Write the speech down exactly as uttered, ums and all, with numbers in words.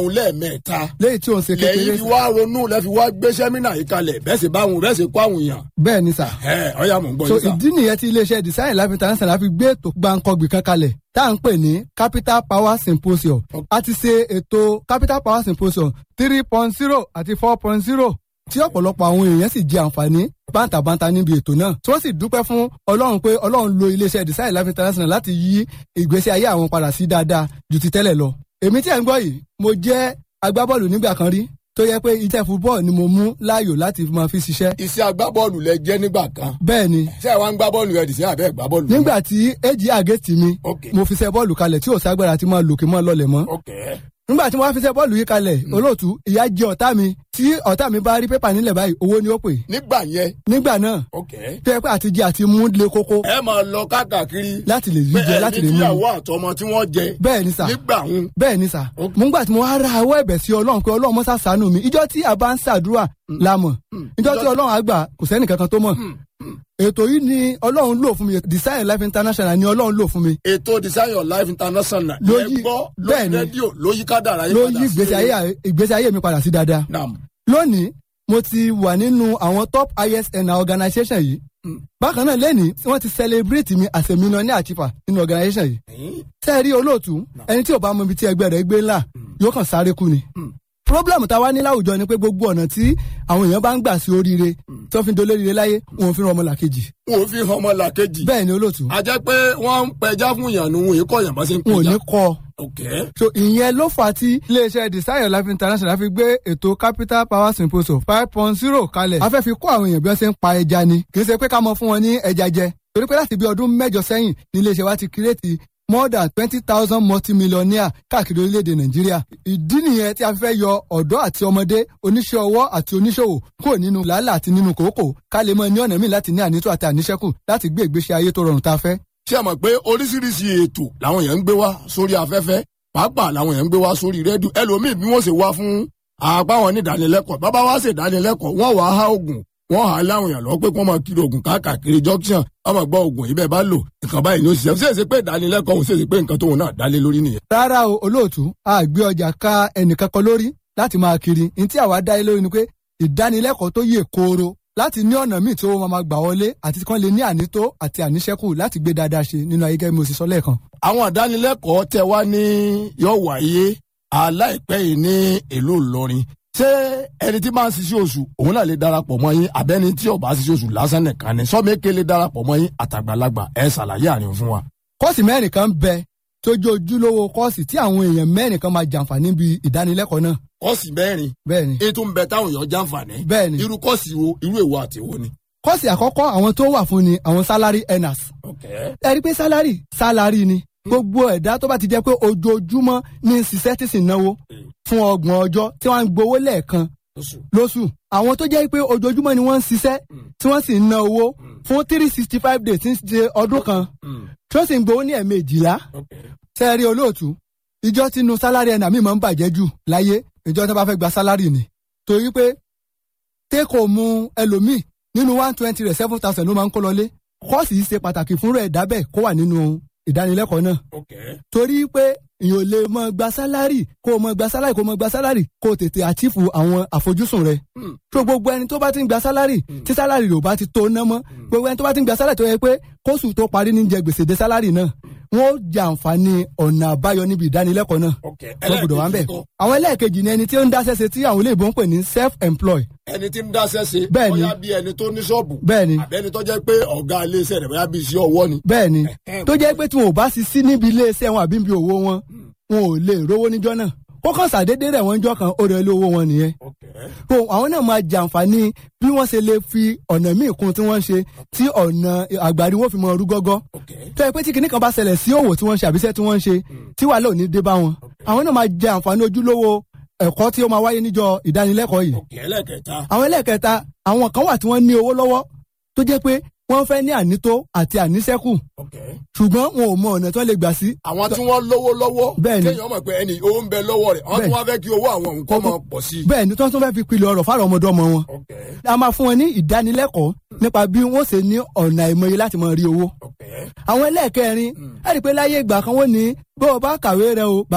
òun lẹ́ẹ̀mẹ́ta. léyìí tí òun ṣe kékeré. lẹ́yìn fi wá ronú lẹ́ fi wá gbé sẹ́mínà yìí kalẹ̀ bẹ́ẹ̀ sì bá àwọn bẹ́ẹ̀ sì kó àwọn èèyàn. bẹ́ẹ̀ ni sà. ẹ ọ̀ya mò ń gbọ́ so yín sà. ìdí nìyẹn tí iléeṣẹ́ Design Life International fi gbé ètò gbàǹkọ̀gbì kan kalẹ̀ tá à ń pè ní Capital Power Symposium. a ti ṣe ètò Capital Power Symposium three point zero àti four point zero tí ọ̀pọ̀lọpọ̀ àwọn èèyàn sì jẹ àǹfààní bántabanta níbi ètò náà tí wọ́n sì dúpẹ́ fún Ọlọ́run pé Ọlọ́run lo iléeṣẹ́ Design Life International láti yí ìgbésí ayé àwọn padà sí dáadáa ju ti tẹ́lẹ̀ lọ. èmi tí ẹ̀ ń gbọ́ yìí mo jẹ́ agbábọ́ọ̀lù nígbà kan rí tó yẹ pé iṣẹ́ fútbọ́ọ̀lù ni mo mú láàyò láti máa fi ṣiṣẹ́. iṣẹ́ agbábọ́ọ̀lù lẹ jẹ́ nígbà kan. bẹ́ẹ̀ ni. ṣé ẹ wá ń gbá bọ́ọ̀lù rẹ dìṣẹ́ àbẹ́ gbá bọ́ọ̀lù. nígbà tí èjì àgẹ́tì mi mo fi ṣe bọ́ọ̀lù kalẹ̀ tí ò ságbára ti máa lòkè máa lọlẹ̀ mọ́. nígbà tí mo wá fi ṣe bọ́ọ̀lù yìí kalẹ̀ olóòtú ìyà jẹ ọ̀tá mi tí ọ̀tá mi bá rí pépà nílẹ̀ báyìí owó ni ó pè. nígbà yẹn. nígbà náà. tó yẹ pé àtijọ́ àti mú lé kókó. ẹ máa lọ káàkiri. láti lè rí jẹ láti lè mú. bẹ́ẹ̀ ni tíyàwó àtọmọ tí wọ́n jẹ. bẹ́ẹ̀ ni sà. nígbà hun. bẹ́ẹ̀ ni sà. mo ń gbà tí mo wá ra awọ́ ẹ̀bẹ̀ sí Ọlọ́run pé Ọlọ́run mọ́sá ṣàánú mi ìjọ tí a bá ń ṣàdúrà la mọ̀ ìjọ tí Ọlọ́run àgbà kò sẹ́nì kankan tó mọ̀. ètò yìí ni Ọlọ́run lò fún mi Design Life International ni Ọlọ́run lò fún mi. ètò Design Your Life International. ló ẹ yí gbọ́ lórí rédíò ló yí kádàrá yí ló padà yí sí ìgbésí ayé ìgbésí ayé mi padà sí dáadáa. Naam. lónìí mo ti wà nínú àwọn top I S N organization yìí. bákan náà lẹ́nìí wọ́n ti celebrate mi as a millionaire achiever nínú organization yìí. sẹ́ẹ̀rí olóòtú ẹni tí ò bá mọ ibi tí ẹgbẹ́ rẹ̀ gbé ńlá yóò kàn sáré kú ni. problem tá a wá ní láwùjọ ni pé gbogbo ọ̀nà tí àwọn èèyàn bá ń gbà sí oríire tí wọ́n fi ń dolóríire láyé wọn ò fi ràn ọmọ làkejì. wọn ò fi hàn ọmọ làkejì. bẹ́ẹ̀ ni olóòtú. a jẹ́ pé wọ́n ń pẹja fún ìyànnú wọn èyí kọ́ yàn bá ṣe ń pẹja. wọn ò ní kọ́. Okay. so ìyẹn ló fà á tí iléeṣẹ́ Design Your Life International fi gbé ètò Capital Power Symposium five point zero kalẹ̀. a fẹ́ fi kọ́ àwọn èèyàn bí wọ́n ṣe ń pa ẹja ni kì í ṣe pé ká mọ fún wọn ní ẹja jẹ torí pé láti bí ọdún mẹ́jọ sẹ́yìn ní iléeṣẹ́ wa ti kírètì more than twenty thousand multimillionaire káàkiri orílẹ̀-èdè Nàìjíríà. ìdí nìyẹn tí a fẹ́ yọ ọ̀dọ́ àti ọmọdé oníṣẹ́ ọwọ́ àti oníṣòwò kúrò nínú làálàá àti nínú kòókò ká lè mọ ní ọ̀nà míì láti ní ànító àti àníṣẹ́kù láti gbé ìgbésí ayé tó rọrùn tá a fẹ́. ṣé ẹ mọ̀ pé oríṣiríṣi ètò làwọn èèyàn ń gbé wá sórí afẹ́fẹ́ pàápàá làwọn èèyàn ń gbé wá sórí rédíò ẹlòmíì bí wọ́n ṣe wá fún àpá wọn ní ìdánilẹ́kọ̀ọ́ bàbá wa ṣe ìdánilẹ́kọ̀ọ́ wọ́n wàá há oògùn wọ́n há láwọn èèyàn lọ pé kí wọ́n máa kiri oògùn káàkiri junction wọ́n máa gbọ́ oògùn ibẹ̀ bá lò nǹkan báyìí ní ó ṣiṣẹ́ ṣèṣe pé ìdánilẹ́kọ̀ọ́ òun ṣèṣe pé nǹkan tóun náà dálé lórí nìyẹn. rárá o olóòtú a gbé ọjà ká ẹnìkankan lórí láti máa kiri ní tí àwa dá lórí ni pé ìdánilẹ́kọ̀ọ́ tó yè kooro láti ní ọ̀nà míì tí owó máa gbà wọlé àti kán lè ní ànító àti àníṣẹ́kù láti gbé dáadáa ṣe nínú ayé gẹ́gẹ́ bí mo sì sọ lẹ́ẹ̀kan. àwọn ìdánilẹ́kọ̀ọ́ tẹ wá ní yóò wáyé aláìpẹ́ yìí ní ìlú Ìlọrin ṣé ẹni tí máa ń ṣiṣẹ́ oṣù òun náà lè darapọ̀ mọ́ yín àbẹ́ni tí ò bá ṣiṣẹ́ oṣù lásán nìkan ni sọ́mẹ́kẹ́ lè darapọ̀ mọ́ yín àtàgbàlagbà ẹ̀ ṣàlàyé àárín fún wa. kọ́ọ̀sì mẹ́rin kan bẹ tó jẹ́ ojúlówó kọ́ọ̀sì tí àwọn èèyàn mẹ́rin kan máa jàǹfààní bí ìdánilẹ́kọ̀ọ́ náà. kọ́ọ̀sì mẹ́rin. bẹ́ẹ̀ni. ètò ń bẹ táwọn èèyàn jàǹfààní. bẹ́ẹ̀ni. irú kọ́ọ̀sì wo irú èwo àti èwo ni. kọ́ọ̀sì àkọ́kọ́ àwọn tó wà fún ni àwọn salary earners. Okay. ẹ rí pé salary salary ni gbogbo ẹ̀dá tó bá ti jẹ́ pé ojoojúmọ́ ní ṣiṣẹ́ tí sì náwó fún ọgbọ̀n ọjọ́ tí wọ́n ń gbowó lẹ́ẹ̀kan lóṣù. àwọn tó jẹ́ pé ojoojúmọ́ ni wọ́n ń ṣiṣẹ́ tí wọ́n sì ń ná owó fún three sixty five days tí ń ṣe ọdún kan tí wọ́n sì ń gbowó ní ẹ̀ẹ̀mejìlá. sẹ́ẹ̀rí olóòtú ìjọ tínú sálárì ẹ̀nà mi máa ń bàjẹ́ jù láyé ìjọ tó bá fẹ́ gba sálárì ni torí pé tẹ́kọ̀ mu ẹlòmíì nínú one twenty rẹ̀ seven thousand ló máa ń kó lọlé kọ́ọ̀sì yìí ṣe pàtàkì fún rẹ̀ dábẹ́ kó wà nínú ìdánilẹ́kọ̀ọ́ náà. torí pé èèyàn ò lè mọ gba sálárì kó o mọ gba sálárì kó o mọ gba sálárì kó o tètè àchífù àwọn àfojúsùn rẹ̀. tó gbogbo ẹni tó bá ti ń gba sálárì tí sálárì rẹ̀ ò bá ti tó ná mọ́ gbogbo ẹni tó bá ti ń gba sálárì tó yẹ pé kóṣù tó parí ní jẹ gbèsè dé sálárì náà wọ́n ó jẹ àǹfààní ọ̀nà àbáyọ níbi ìdánilẹ́kọ̀ọ́ náà. wọ́n gbọ́dọ̀ wá ń bẹ̀. àwọn ẹlẹ́ẹ̀kejì ni ẹni tí ó ń dáṣẹ́ ṣe tí àwọn olóyìnbó ń pè ní self-employed. ẹni tí ń dáṣẹ́ ṣe. bẹ́ẹ̀ni bóyá bí ẹni tó ní ṣọ́ọ̀bù. bẹ́ẹ̀ni àbẹ́ni tó jẹ́ pé ọ̀gá iléeṣẹ́ rẹ̀ bóyá bí iṣẹ́ ọwọ́ ni. bẹ́ẹ̀ni tó jẹ́ pé tí wọn ò bá sí sí níbi iléeṣẹ́ wọn àbí níbi òwò wọn wọn ò lè rówó níjọ́ náà kó kàn sàdédé rẹ̀ wọ́n jọ́ kan ó rẹ̀ lé owó wọn nìyẹn. so àwọn náà máa jàǹfààní bí wọ́n ṣe lè fi ọ̀nà míì kún tí wọ́n ń ṣe tí ọ̀nà àgbàrí wọn fi mọ ọrú gọ́gọ́. tó yẹ pé tí kinní kan bá ṣẹlẹ̀ sí òwò tí wọ́n ń ṣe àbíṣẹ́ tí wọ́n ń ṣe tí wàhálà ò ní dé bá wọn. àwọn náà máa jẹ àǹfààní ojúlówó ẹ̀kọ́ tí ó máa wáyé níjọ́ ìdánilẹ́kọ̀ọ́ yìí. àwọn ẹlẹ́ẹ̀kẹta àwọn kan wà tí wọ́n ní owó lọ́wọ́ tó jẹ́ pé wọ́n fẹ́ ní ànító àti àníṣẹ́kù ṣùgbọ́n wọn ò mọ ọ̀nà tí wọ́n lè gbà sí. àwọn tí wọ́n lówó lọ́wọ́ bẹ́ẹ̀ni kéèyàn mọ̀ pé ẹni owó ń bẹ lọ́wọ́ rẹ̀ wọ́n tún wá fẹ́ kí owó àwọn nǹkan máa pọ̀ sí i. bẹ́ẹ̀ni tí wọ́n tún fẹ́ fi pilẹ̀ ọ̀rọ̀ fáwọn ọmọdọ́mọ wọn. a máa fún wọn ní ìdánilẹ́kọ̀ọ́ nípa bí wọ́n ṣe ní ọ̀nà ìmọ̀ye láti máa rí owó. àwọn ẹlẹ́ẹ̀kẹrin ẹ rí i pé láyé ìgbà kan wọ́n ní bó o bá kàwé rẹ o